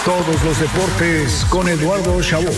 Todos los deportes con Eduardo Chabot.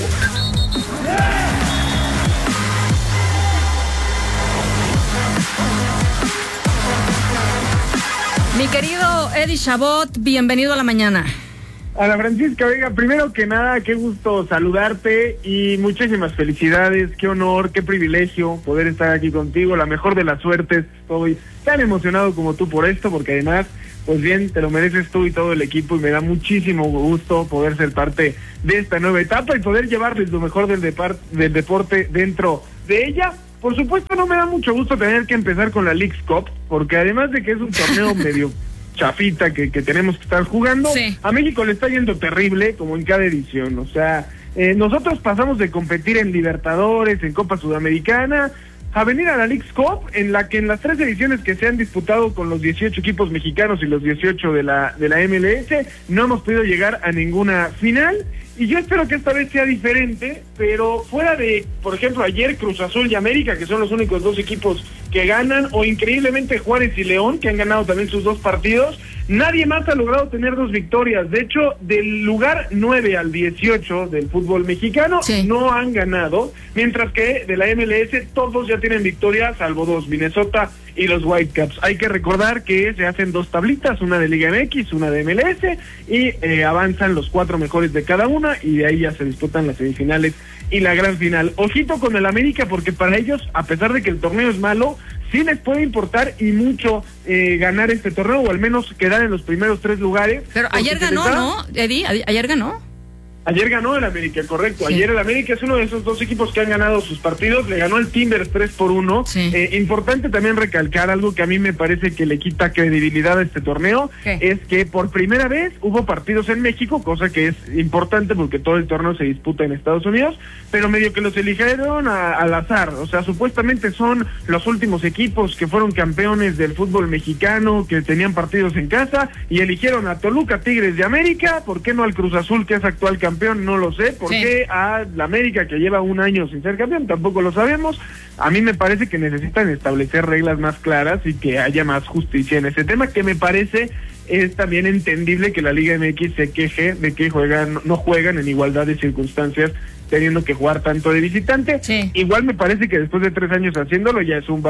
Mi querido Eddie Chabot, bienvenido a la mañana. Ana Francisca, oiga, primero que nada, qué gusto saludarte y muchísimas felicidades, qué honor, qué privilegio poder estar aquí contigo, la mejor de las suertes. Estoy tan emocionado como tú por esto, porque además, pues bien, te lo mereces tú y todo el equipo, y me da muchísimo gusto poder ser parte de esta nueva etapa y poder llevarles lo mejor del deporte dentro de ella. Por supuesto, no me da mucho gusto tener que empezar con la Leagues Cup, porque además de que es un torneo medio chafita que tenemos que estar jugando, sí, a México le está yendo terrible, como en cada edición. O sea, nosotros pasamos de competir en Libertadores, en Copa Sudamericana, a venir a la Leagues Cup, en la que en las 3 ediciones que se han disputado con los 18 equipos mexicanos y los 18 de la MLS, no hemos podido llegar a ninguna final. Y yo espero que esta vez sea diferente, pero fuera de, por ejemplo, ayer Cruz Azul y América, que son los únicos 2 equipos que ganan, o increíblemente Juárez y León, que han ganado también sus 2 partidos, nadie más ha logrado tener 2 victorias. De hecho, del lugar 9 al 18 del fútbol mexicano, sí, no han ganado, mientras que de la MLS todos ya tienen victorias, salvo 2, Minnesota y los Whitecaps. Hay que recordar que se hacen 2 tablitas, una de Liga MX, una de MLS, y avanzan los 4 mejores de cada una, y de ahí ya se disputan las semifinales y la gran final. Ojito con el América, porque para ellos, a pesar de que el torneo es malo, sí les puede importar y mucho ganar este torneo, o al menos quedar en los primeros 3 lugares. Pero ayer ganó, ¿no, Eddie? Ayer ganó. Ayer ganó el América, correcto. Sí. Ayer el América es uno de esos 2 equipos que han ganado sus partidos. Le ganó el Timbers 3-1. Sí. Importante también recalcar algo que a mí me parece que le quita credibilidad a este torneo. ¿Qué? Es que por primera vez hubo partidos en México, cosa que es importante porque todo el torneo se disputa en Estados Unidos, pero medio que los eligieron al azar. O sea, supuestamente son los últimos equipos que fueron campeones del fútbol mexicano, que tenían partidos en casa, y eligieron a Toluca, Tigres de América. ¿Por qué no al Cruz Azul, que es actual campeón? No lo sé. ¿Por qué a la América, que lleva 1 año sin ser campeón? Tampoco lo sabemos. A mí me parece que necesitan establecer reglas más claras y que haya más justicia en ese tema, que me parece es también entendible que la Liga MX se queje de que no juegan en igualdad de circunstancias, teniendo que jugar tanto de visitante. Sí. Igual me parece que después de 3 años haciéndolo ya es un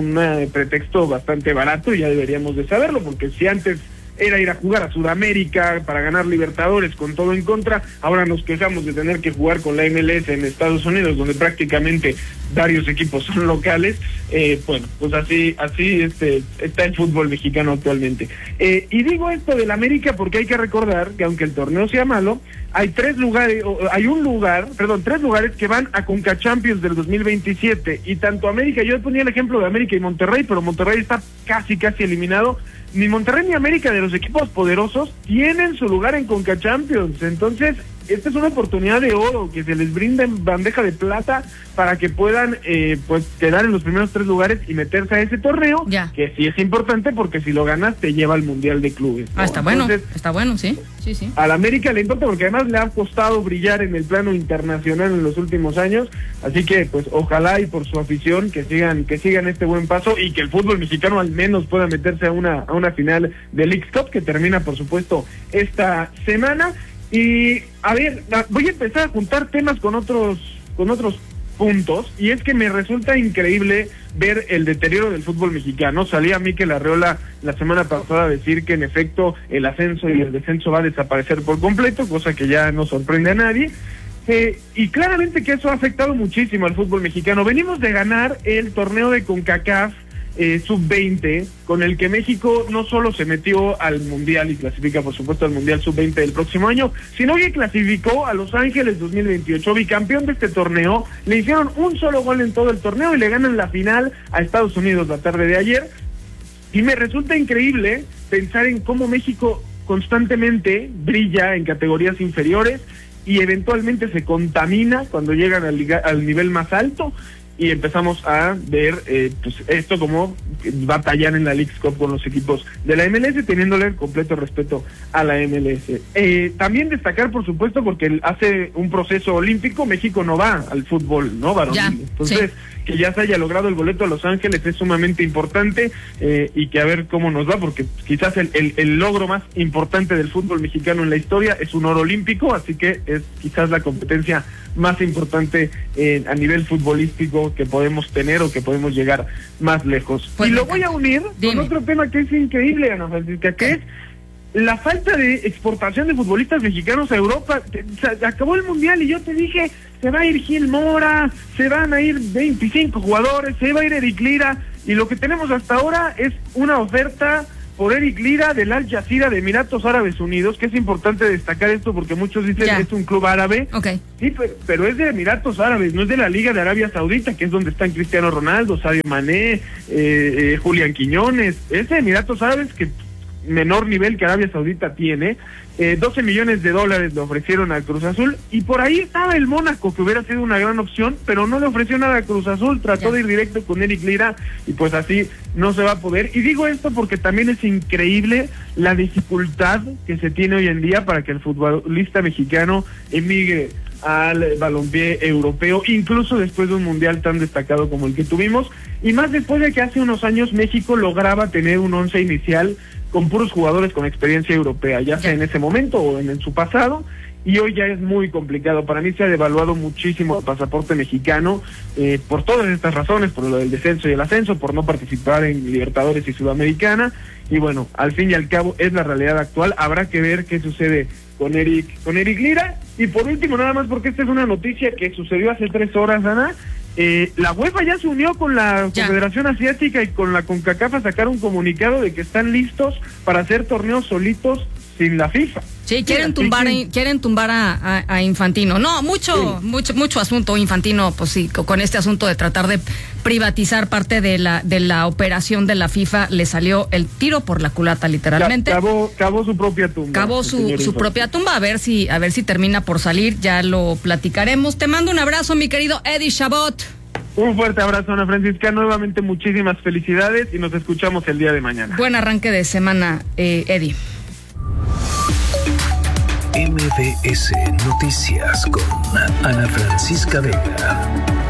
pretexto bastante barato, y ya deberíamos de saberlo, porque si antes era ir a jugar a Sudamérica para ganar Libertadores con todo en contra, ahora nos quejamos de tener que jugar con la MLS en Estados Unidos, donde prácticamente varios equipos son locales. Bueno, pues así está el fútbol mexicano actualmente. Y digo esto del América porque hay que recordar que aunque el torneo sea malo, hay 3 lugares que van a Conca Champions del 2027, y tanto América, yo ponía el ejemplo de América y Monterrey, pero Monterrey está casi eliminado. Ni Monterrey ni América, de los equipos poderosos, tienen su lugar en Conca Champions. Entonces, esta es una oportunidad de oro que se les brinda en bandeja de plata para que puedan pues quedar en los primeros 3 lugares y meterse a ese torneo, ya, que sí es importante, porque si lo ganas te lleva al Mundial de Clubes, ¿no? Está bueno, sí. A la América le importa porque además le ha costado brillar en el plano internacional en los últimos años, así que pues ojalá, y por su afición, que sigan este buen paso, y que el fútbol mexicano al menos pueda meterse a una final de Leagues Cup, que termina por supuesto esta semana. Y a ver, voy a empezar a juntar temas con otros puntos, y es que me resulta increíble ver el deterioro del fútbol mexicano. Salía Mikel Arreola la semana pasada a decir que en efecto el ascenso y el descenso va a desaparecer por completo, cosa que ya no sorprende a nadie. Y claramente que eso ha afectado muchísimo al fútbol mexicano. Venimos de ganar el torneo de CONCACAF sub-20, con el que México no solo se metió al Mundial y clasifica por supuesto al Mundial sub-20 del próximo año, sino que clasificó a Los Ángeles 2028, bicampeón de este torneo. Le hicieron un solo gol en todo el torneo y le ganan la final a Estados Unidos la tarde de ayer. Y me resulta increíble pensar en cómo México constantemente brilla en categorías inferiores y eventualmente se contamina cuando llegan al nivel más alto. y empezamos a ver pues esto como batallar en la Leagues Cup con los equipos de la MLS, teniéndole completo respeto a la MLS. También destacar, por supuesto, porque hace un proceso olímpico, México no va al fútbol, ¿no, varonil? Entonces, que ya se haya logrado el boleto a Los Ángeles es sumamente importante, y que a ver cómo nos va, porque quizás el logro más importante del fútbol mexicano en la historia es un oro olímpico, así que es quizás la competencia más importante a nivel futbolístico que podemos tener o que podemos llegar más lejos. Pues y lo voy a unir con otro tema que es increíble, Ana Francisca, que es la falta de exportación de futbolistas mexicanos a Europa. Acabó el Mundial y yo te dije, se va a ir Gil Mora, se van a ir 25 jugadores, se va a ir Eric Lira, y lo que tenemos hasta ahora es una oferta por Eric Lira del Al Jazeera de Emiratos Árabes Unidos, que es importante destacar esto porque muchos dicen que es un club árabe. Sí, pero es de Emiratos Árabes, no es de la Liga de Arabia Saudita, que es donde están Cristiano Ronaldo, Sadio Mané, Julián Quiñones. Es de Emiratos Árabes, que menor nivel que Arabia Saudita tiene. 12 millones de dólares le ofrecieron al Cruz Azul, y por ahí estaba el Mónaco, que hubiera sido una gran opción, pero no le ofreció nada a Cruz Azul, trató de ir directo con Eric Lira, y pues así no se va a poder. Y digo esto porque también es increíble la dificultad que se tiene hoy en día para que el futbolista mexicano emigre al balompié europeo, incluso después de un mundial tan destacado como el que tuvimos, y más después de que hace unos años México lograba tener un once inicial con puros jugadores con experiencia europea, ya sea en ese momento o en su pasado, y hoy ya es muy complicado. Para mí se ha devaluado muchísimo el pasaporte mexicano, por todas estas razones, por lo del descenso y el ascenso, por no participar en Libertadores y Sudamericana, y bueno, al fin y al cabo es la realidad actual. Habrá que ver qué sucede con Eric Lira. Y por último, nada más, porque esta es una noticia que sucedió hace 3 horas, Ana. La UEFA ya se unió con la Confederación Asiática y con la CONCACAF a sacar un comunicado de que están listos para hacer torneos solitos sin la FIFA. Sí, quieren tumbar a Infantino. No, mucho asunto Infantino, pues sí, con este asunto de tratar de privatizar parte de la operación de la FIFA, le salió el tiro por la culata, literalmente. Cavó su propia tumba. Cavó su propia tumba, a ver si termina por salir, ya lo platicaremos. Te mando un abrazo, mi querido Eddie Chabot. Un fuerte abrazo, Ana Francisca. Nuevamente muchísimas felicidades y nos escuchamos el día de mañana. Buen arranque de semana, Eddie. MBS Noticias con Ana Francisca Vega.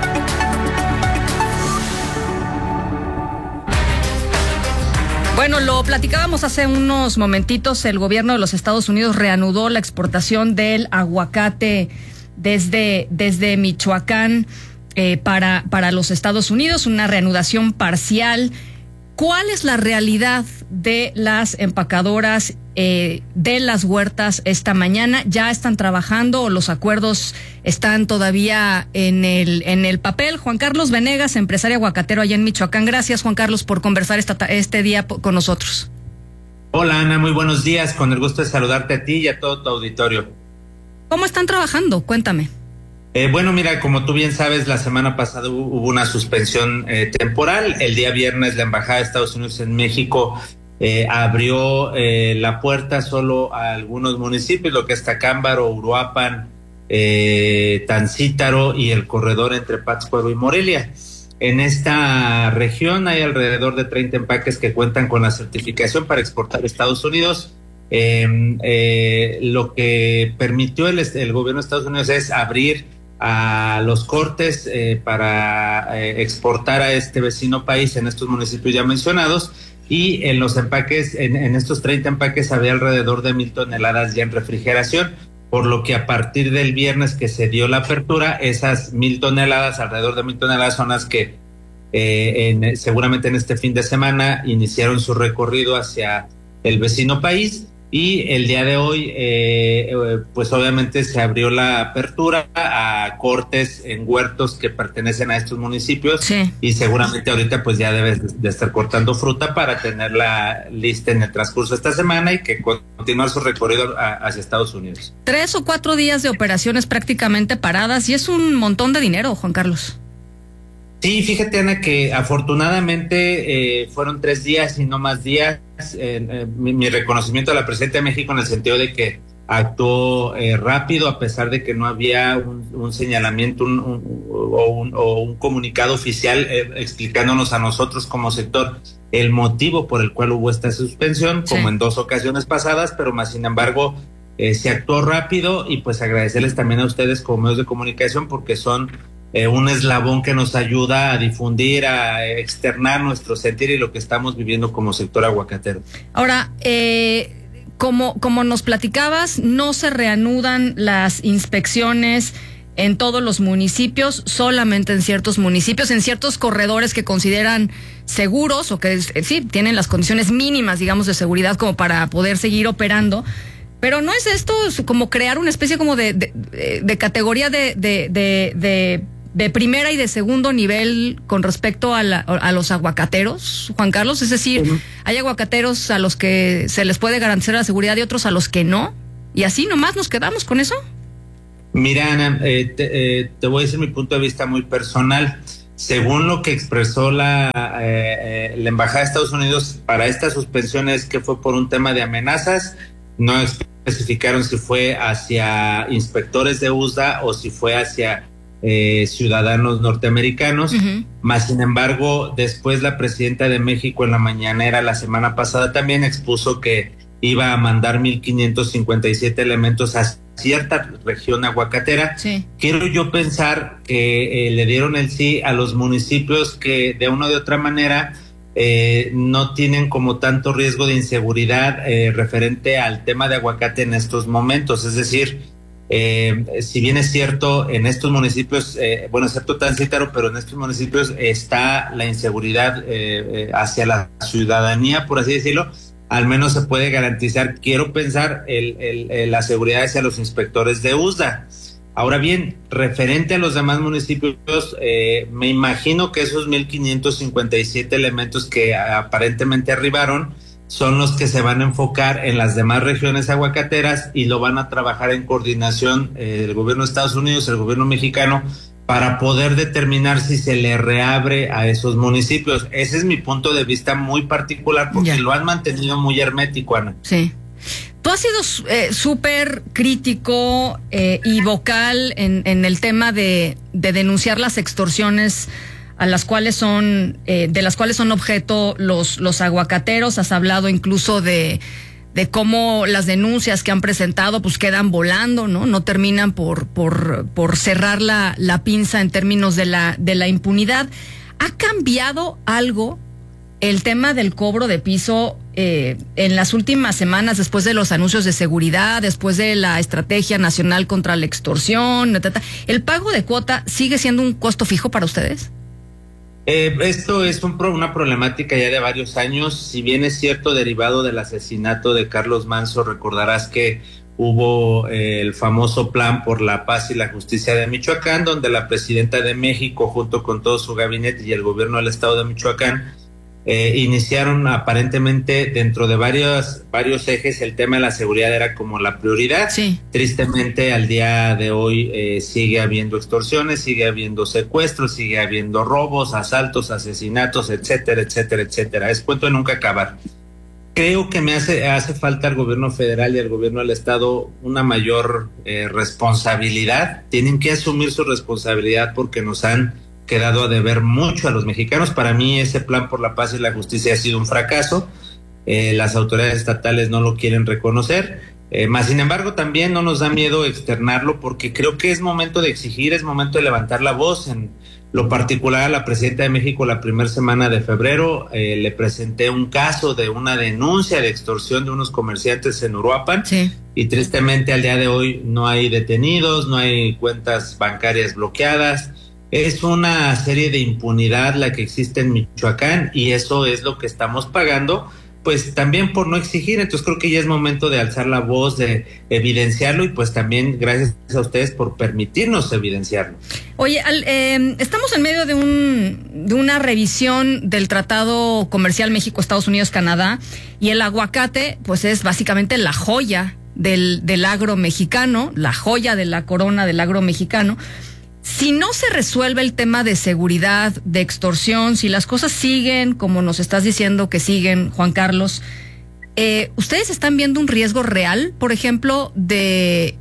Bueno, lo platicábamos hace unos momentitos. El gobierno de los Estados Unidos reanudó la exportación del aguacate desde Michoacán para los Estados Unidos, una reanudación parcial. ¿Cuál es la realidad de las empacadoras de las huertas esta mañana? ¿Ya están trabajando o los acuerdos están todavía en el papel? Juan Carlos Venegas, empresario aguacatero allá en Michoacán. Gracias, Juan Carlos, por conversar este día con nosotros. Hola, Ana, muy buenos días. Con el gusto de saludarte a ti y a todo tu auditorio. ¿Cómo están trabajando? Cuéntame. Bueno, mira, como tú bien sabes, la semana pasada hubo una suspensión temporal. El día viernes la Embajada de Estados Unidos en México abrió la puerta solo a algunos municipios, lo que es Tacámbaro, Uruapan, Tancítaro y el corredor entre Pátzcuaro y Morelia. En esta región hay alrededor de 30 empaques que cuentan con la certificación para exportar a Estados Unidos. Lo que permitió el gobierno de Estados Unidos es abrir a los cortes para exportar a este vecino país en estos municipios ya mencionados, y en los empaques, en estos 30 empaques había alrededor de 1,000 toneladas ya en refrigeración, por lo que a partir del viernes que se dio la apertura, esas 1,000 toneladas, alrededor de 1,000 toneladas son las que seguramente en este fin de semana iniciaron su recorrido hacia el vecino país. Y el día de hoy, pues obviamente se abrió la apertura a cortes en huertos que pertenecen a estos municipios. Sí. Y seguramente ahorita pues ya debes de estar cortando fruta para tenerla lista en el transcurso de esta semana y que continuar su recorrido hacia Estados Unidos. 3 o 4 días de operaciones prácticamente paradas, y es un montón de dinero, Juan Carlos. Sí, fíjate, Ana, que afortunadamente fueron 3 días y no más días. Mi reconocimiento a la presidenta de México en el sentido de que actuó rápido, a pesar de que no había un señalamiento o un comunicado oficial explicándonos a nosotros como sector el motivo por el cual hubo esta suspensión, como en 2 ocasiones pasadas, pero más sin embargo se actuó rápido. Y pues agradecerles también a ustedes como medios de comunicación, porque son un eslabón que nos ayuda a difundir, a externar nuestro sentir y lo que estamos viviendo como sector aguacatero. Ahora, como nos platicabas, no se reanudan las inspecciones en todos los municipios, solamente en ciertos municipios, en ciertos corredores que consideran seguros o que sí tienen las condiciones mínimas, digamos, de seguridad como para poder seguir operando. Pero no es esto como crear una especie como de categoría de primera y de segundo nivel con respecto a los aguacateros, Juan Carlos. Es decir, hay aguacateros a los que se les puede garantizar la seguridad y otros a los que no, y así nomás nos quedamos con eso. Mira, Ana, te voy a decir mi punto de vista muy personal. Según lo que expresó la Embajada de Estados Unidos para esta suspensión, es que fue por un tema de amenazas. No especificaron si fue hacia inspectores de USDA o si fue hacia ciudadanos norteamericanos. Más sin embargo, después la presidenta de México en la mañanera la semana pasada también expuso que iba a mandar 1,557 elementos a cierta región aguacatera. Quiero yo pensar que le dieron el sí a los municipios que de una u otra manera no tienen como tanto riesgo de inseguridad referente al tema de aguacate en estos momentos. Es decir, si bien es cierto, en estos municipios, excepto Tancítaro, pero en estos municipios está la inseguridad hacia la ciudadanía, por así decirlo, al menos se puede garantizar, quiero pensar, la seguridad hacia los inspectores de USDA. Ahora bien, referente a los demás municipios, me imagino que esos 1,557 elementos que aparentemente arribaron son los que se van a enfocar en las demás regiones aguacateras y lo van a trabajar en coordinación el gobierno de Estados Unidos, el gobierno mexicano, para poder determinar si se le reabre a esos municipios. Ese es mi punto de vista muy particular, porque lo han mantenido muy hermético, Ana. Sí. Tú has sido súper crítico y vocal en el tema de denunciar las extorsiones a las cuales son de las cuales son objeto los aguacateros. Has hablado incluso de cómo las denuncias que han presentado pues quedan volando, no terminan por cerrar la pinza en términos de la impunidad. ¿Ha cambiado algo el tema del cobro de piso en las últimas semanas, después de los anuncios de seguridad, después de la estrategia nacional contra la extorsión? ¿El pago de cuota sigue siendo un costo fijo para ustedes? Esto es una problemática ya de varios años. Si bien es cierto, derivado del asesinato de Carlos Manso, recordarás que hubo el famoso Plan por la Paz y la Justicia de Michoacán, donde la presidenta de México, junto con todo su gabinete y el gobierno del estado de Michoacán, iniciaron aparentemente dentro de varios ejes. El tema de la seguridad era como la prioridad. Tristemente, al día de hoy sigue habiendo extorsiones, sigue habiendo secuestros, sigue habiendo robos, asaltos, asesinatos, etcétera, etcétera, etcétera. Es cuento de nunca acabar. Creo que hace falta al gobierno federal y al gobierno del estado una mayor responsabilidad. Tienen que asumir su responsabilidad porque nos han quedado a deber mucho a los mexicanos. Para mí ese Plan por la Paz y la Justicia ha sido un fracaso. Las autoridades estatales no lo quieren reconocer. Más sin embargo, también no nos da miedo externarlo, porque creo que es momento de exigir, es momento de levantar la voz. En lo particular, a la presidenta de México, la primera semana de febrero, le presenté un caso de una denuncia de extorsión de unos comerciantes en Uruapan. Y tristemente al día de hoy no hay detenidos, no hay cuentas bancarias bloqueadas. Es una serie de impunidad la que existe en Michoacán, y eso es lo que estamos pagando, pues también por no exigir. Entonces creo que ya es momento de alzar la voz, de evidenciarlo, y pues también gracias a ustedes por permitirnos evidenciarlo. Oye, estamos en medio de una revisión del Tratado Comercial México-Estados Unidos-Canadá, y el aguacate pues es básicamente la joya del agro mexicano, la joya de la corona del agro mexicano. Si no se resuelve el tema de seguridad, de extorsión, si las cosas siguen como nos estás diciendo que siguen, Juan Carlos, ¿ustedes están viendo un riesgo real, por ejemplo, de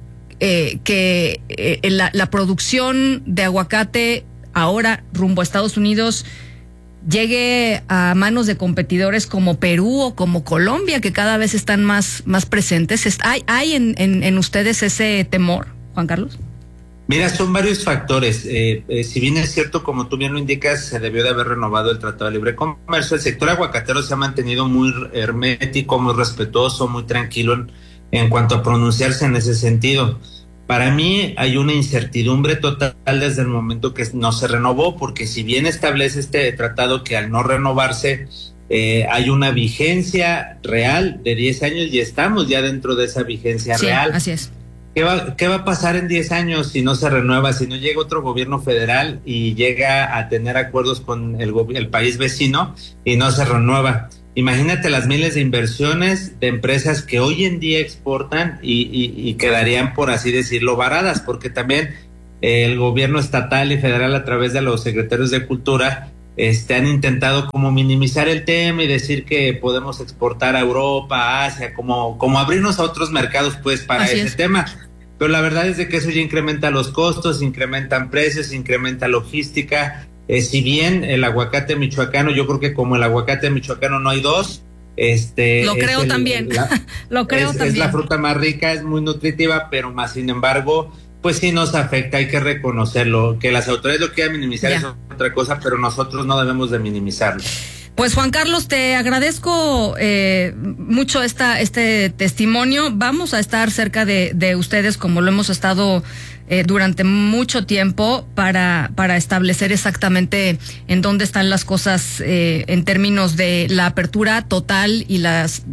que la producción de aguacate ahora rumbo a Estados Unidos llegue a manos de competidores como Perú o como Colombia, que cada vez están más presentes? ¿Hay en ustedes ese temor, Juan Carlos? Mira, son varios factores. Si bien es cierto, como tú bien lo indicas, se debió de haber renovado el Tratado de Libre Comercio, el sector aguacatero se ha mantenido muy hermético, muy respetuoso, muy tranquilo en cuanto a pronunciarse en ese sentido. Para mí hay una incertidumbre total desde el momento que no se renovó, porque si bien establece este tratado que al no renovarse hay una vigencia real de 10 años y estamos ya dentro de esa vigencia real. Así es. ¿Qué va a pasar en 10 años si no se renueva, si no llega otro gobierno federal y llega a tener acuerdos con el país vecino y no se renueva? Imagínate las miles de inversiones de empresas que hoy en día exportan y quedarían, por así decirlo, varadas, porque también el gobierno estatal y federal a través de los secretarios de Cultura han intentado como minimizar el tema y decir que podemos exportar a Europa, a Asia, como abrirnos a otros mercados pues para ese tema. Pero la verdad es de que eso ya incrementa los costos, incrementan precios, incrementa logística. Si bien el aguacate michoacano, yo creo que como el aguacate michoacano no hay dos, lo creo también. Lo creo también. Es la fruta más rica, es muy nutritiva, pero más sin embargo, pues sí nos afecta, hay que reconocerlo. Que las autoridades lo quieran minimizar es otra cosa, pero nosotros no debemos de minimizarlo. Pues Juan Carlos, te agradezco mucho este testimonio. Vamos a estar cerca de ustedes, como lo hemos estado durante mucho tiempo, para establecer exactamente en dónde están las cosas en términos de la apertura total y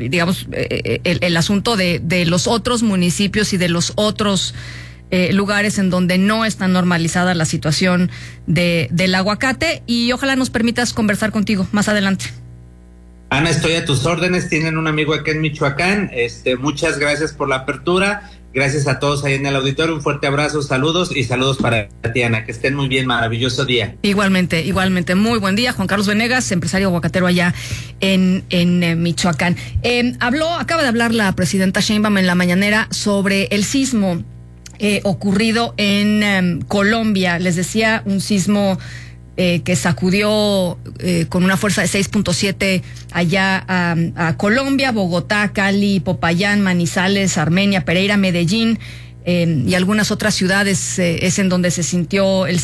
el asunto de los otros municipios y de los otros lugares en donde no está normalizada la situación del aguacate, y ojalá nos permitas conversar contigo más adelante. Ana, estoy a tus órdenes, tienen un amigo acá en Michoacán, muchas gracias por la apertura, gracias a todos ahí en el auditorio, un fuerte abrazo, saludos para ti, Ana, que estén muy bien, maravilloso día. Igualmente, muy buen día. Juan Carlos Venegas, empresario aguacatero allá en Michoacán. Acaba de hablar la presidenta Sheinbaum en la mañanera sobre el sismo ocurrido en Colombia. Les decía, un sismo que sacudió con una fuerza de 6.7 allá a Colombia, Bogotá, Cali, Popayán, Manizales, Armenia, Pereira, Medellín y algunas otras ciudades. Es en donde se sintió el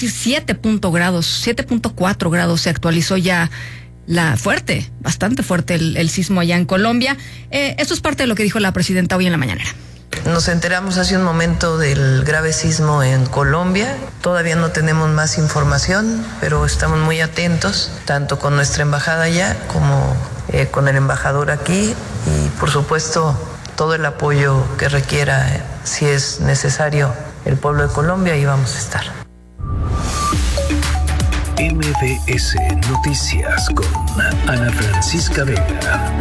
7.4 grados. Se actualizó ya bastante fuerte el sismo allá en Colombia. Esto es parte de lo que dijo la presidenta hoy en la mañanera. Nos enteramos hace un momento del grave sismo en Colombia. Todavía no tenemos más información, pero estamos muy atentos, tanto con nuestra embajada allá como con el embajador aquí, y por supuesto todo el apoyo que requiera, si es necesario, el pueblo de Colombia, y vamos a estar. MBS Noticias con Ana Francisca Vega.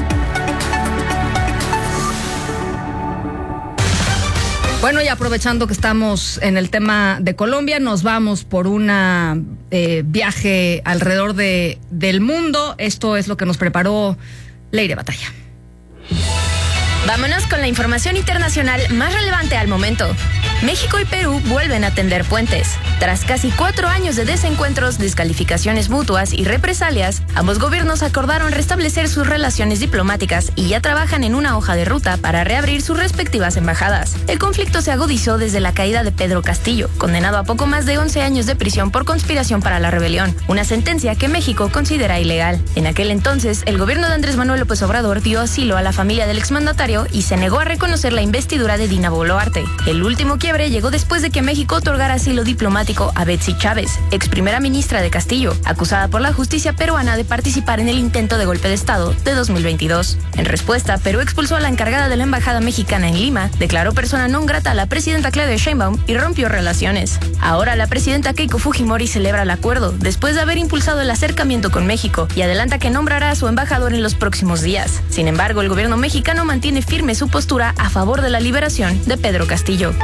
Bueno, y aprovechando que estamos en el tema de Colombia, nos vamos por una viaje alrededor del mundo. Esto es lo que nos preparó Leire Batalla. Vámonos con la información internacional más relevante al momento. México y Perú vuelven a tender puentes. Tras casi 4 años de desencuentros, descalificaciones mutuas y represalias, ambos gobiernos acordaron restablecer sus relaciones diplomáticas y ya trabajan en una hoja de ruta para reabrir sus respectivas embajadas. El conflicto se agudizó desde la caída de Pedro Castillo, condenado a poco más de 11 años de prisión por conspiración para la rebelión, una sentencia que México considera ilegal. En aquel entonces, el gobierno de Andrés Manuel López Obrador dio asilo a la familia del exmandatario y se negó a reconocer la investidura de Dina Boluarte. El último quiebre llegó después de que México otorgara asilo diplomático a Betsy Chávez, ex primera ministra de Castillo, acusada por la justicia peruana de participar en el intento de golpe de Estado de 2022. En respuesta, Perú expulsó a la encargada de la embajada mexicana en Lima, declaró persona non grata a la presidenta Claudia Sheinbaum y rompió relaciones. Ahora la presidenta Keiko Fujimori celebra el acuerdo, después de haber impulsado el acercamiento con México, y adelanta que nombrará a su embajador en los próximos días. Sin embargo, el gobierno mexicano mantiene firme su postura a favor de la liberación de Pedro Castillo.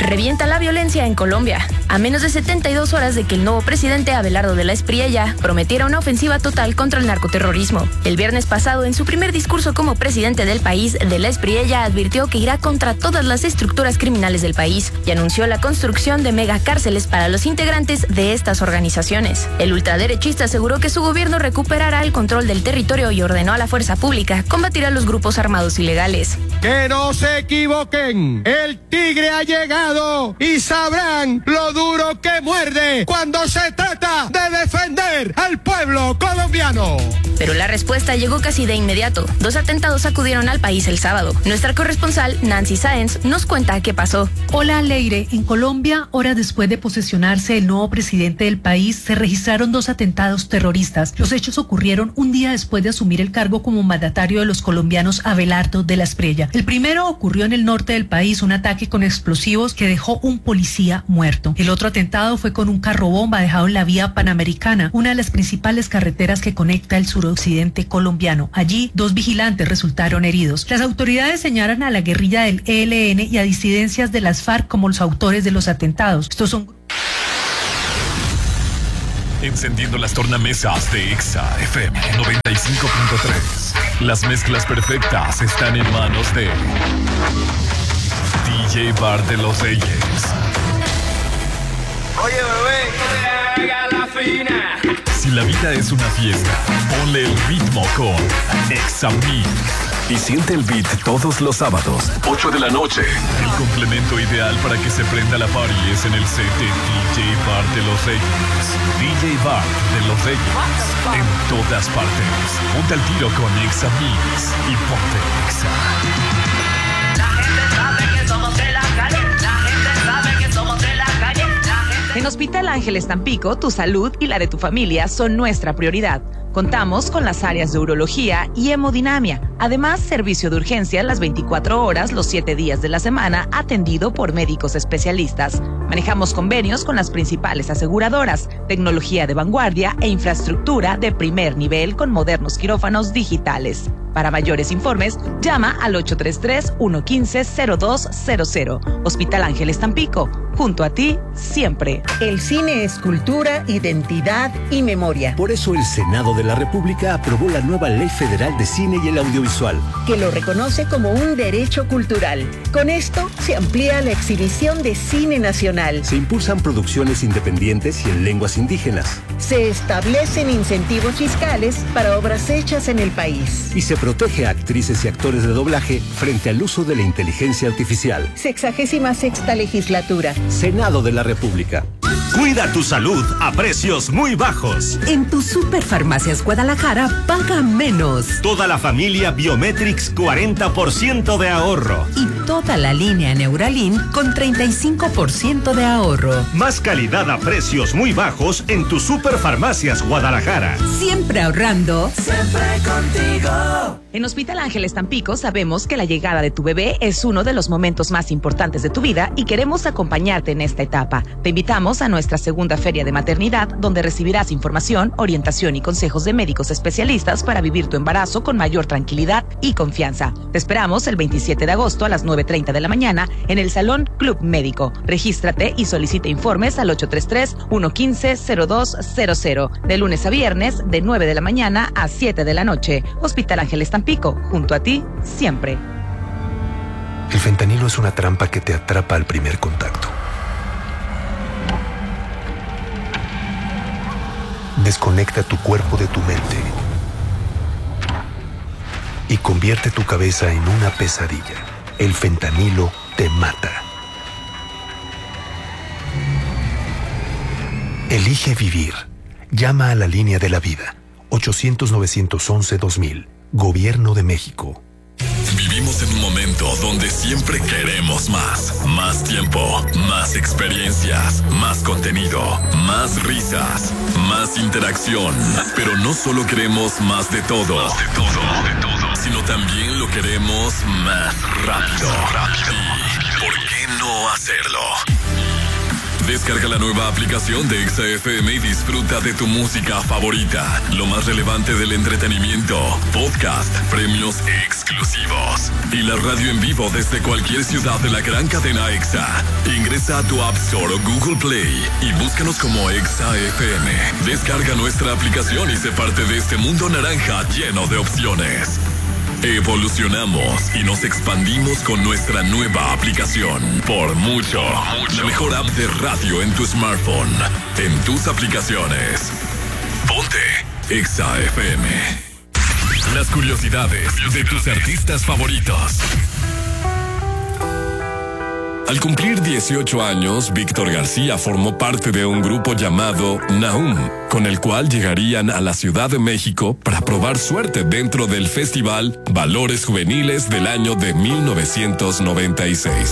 Revienta la violencia en Colombia. A menos de 72 horas de que el nuevo presidente Abelardo de la Espriella prometiera una ofensiva total contra el narcoterrorismo. El viernes pasado, en su primer discurso como presidente del país, de la Espriella advirtió que irá contra todas las estructuras criminales del país y anunció la construcción de megacárceles para los integrantes de estas organizaciones. El ultraderechista aseguró que su gobierno recuperará el control del territorio y ordenó a la fuerza pública combatir a los grupos armados ilegales. Que no se equivoquen, el tigre ha llegado y sabrán lo duro que muerde cuando se trata de defender al pueblo colombiano. Pero la respuesta llegó casi de inmediato. 2 atentados acudieron al país el sábado. Nuestra corresponsal, Nancy Sáenz, nos cuenta qué pasó. Hola, Leire. En Colombia, horas después de posesionarse el nuevo presidente del país, se registraron 2 atentados terroristas. Los hechos ocurrieron un día después de asumir el cargo como mandatario de los colombianos Abelardo de la Espriella. El primero ocurrió en el norte del país, un ataque con explosivos que dejó un policía muerto. El otro atentado fue con un carro bomba dejado en la vía Panamericana, una de las principales carreteras que conecta el suroccidente colombiano. Allí, 2 vigilantes resultaron heridos. Las autoridades señalan a la guerrilla del ELN y a disidencias de las FARC como los autores de los atentados. Estos son... Encendiendo las tornamesas de Exa FM 95.3. Las mezclas perfectas están en manos de DJ Bar de los Reyes. Oye, bebé, que haga la fina. Si la vida es una fiesta, ponle el ritmo con Exa Mix. Y siente el beat todos los sábados, 8 de la noche. El complemento ideal para que se prenda la party es en el set de DJ Bar de los Reyes. DJ Bar de los Reyes. En todas partes. Ponte al tiro con Exa Mix y ponte Exa. La gente sabe que somos de la calle. La gente sabe que somos de la calle. En Hospital Ángeles Tampico, tu salud y la de tu familia son nuestra prioridad. Contamos con las áreas de urología y hemodinamia. Además, servicio de urgencia las 24 horas, los 7 días de la semana, atendido por médicos especialistas. Manejamos convenios con las principales aseguradoras, tecnología de vanguardia e infraestructura de primer nivel con modernos quirófanos digitales. Para mayores informes, llama al 833-115-0200. Hospital Ángeles Tampico, junto a ti, siempre. El cine es cultura, identidad y memoria. Por eso el Senado de la República aprobó la nueva Ley Federal de Cine y el Audiovisual, que lo reconoce como un derecho cultural. Con esto se amplía la exhibición de cine nacional. Se impulsan producciones independientes y en lenguas indígenas. Se establecen incentivos fiscales para obras hechas en el país. Y se protege a actrices y actores de doblaje frente al uso de la inteligencia artificial. 66ª legislatura. Senado de la República. Cuida tu salud a precios muy bajos. En tu Superfarmacias Guadalajara, paga menos. Toda la familia Biometrix, 40% de ahorro. Y toda la línea Neuralin con 35% de ahorro. Más calidad a precios muy bajos en tu Superfarmacias Guadalajara. Siempre ahorrando. Siempre contigo. En Hospital Ángeles Tampico sabemos que la llegada de tu bebé es uno de los momentos más importantes de tu vida y queremos acompañarte en esta etapa. Te invitamos a nuestra segunda feria de maternidad, donde recibirás información, orientación y consejos de médicos especialistas para vivir tu embarazo con mayor tranquilidad y confianza. Te esperamos el 27 de agosto a las 9:30 de la mañana en el Salón Club Médico. Regístrate y solicita informes al 833-115-0200. De lunes a viernes, de 9 de la mañana a 7 de la noche. Hospital Ángeles Tampico, junto a ti, siempre. El fentanilo es una trampa que te atrapa al primer contacto. Desconecta tu cuerpo de tu mente y convierte tu cabeza en una pesadilla. El fentanilo te mata. Elige vivir. Llama a la línea de la vida. 800-911-2000. Gobierno de México. Vivimos en un momento donde siempre queremos más. Más tiempo, más experiencias, más contenido, más risas, más interacción. Pero no solo queremos más de todo, sino también lo queremos más rápido. ¿Y por qué no hacerlo? Descarga la nueva aplicación de Exa FM y disfruta de tu música favorita. Lo más relevante del entretenimiento, podcast, premios exclusivos y la radio en vivo desde cualquier ciudad de la gran cadena Exa. Ingresa a tu App Store o Google Play y búscanos como Exa FM. Descarga nuestra aplicación y sé parte de este mundo naranja lleno de opciones. Evolucionamos y nos expandimos con nuestra nueva aplicación. Por mucho. La mejor app de radio en tu smartphone, en tus aplicaciones. Ponte Exa FM. Las curiosidades de tus artistas favoritos. Al cumplir 18 años, Víctor García formó parte de un grupo llamado Nahum, con el cual llegarían a la Ciudad de México para probar suerte dentro del festival Valores Juveniles del año de 1996.